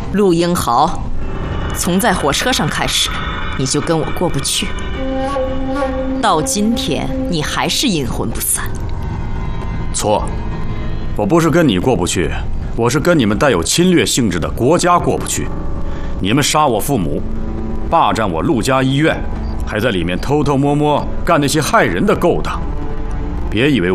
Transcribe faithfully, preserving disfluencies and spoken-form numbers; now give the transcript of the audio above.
陆英豪，从在火车上开始，你就跟我过不去，到今天你还是阴魂不散。 错，我不是跟你过不去，我是跟你们带有侵略性质的国家过不去。你们杀我父母，霸占我陆家医院，还在里面偷偷摸摸干那些害人的勾当。别以为